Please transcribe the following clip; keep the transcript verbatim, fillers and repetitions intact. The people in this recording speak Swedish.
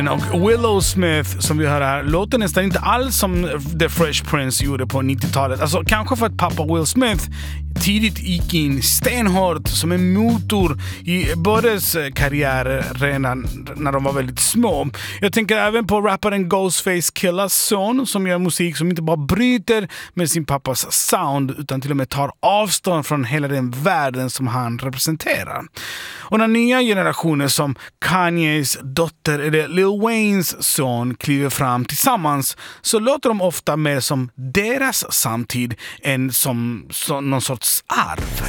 Och Willow Smith som vi hör här låter nästan inte alls som The Fresh Prince gjorde på nittiotalet. Alltså kanske för att pappa Will Smith tidigt gick in stenhårt som en motor i bådas karriärer redan när de var väldigt små. Jag tänker även på rapparen Ghostface Killahs son som gör musik som inte bara bryter med sin pappas sound utan till och med tar avstånd från hela den världen som han representerar. Och när nya generationer som Kanyes dotter eller Lil Waynes son kliver fram tillsammans så låter de ofta mer som deras samtid än som, som någon sorts arv.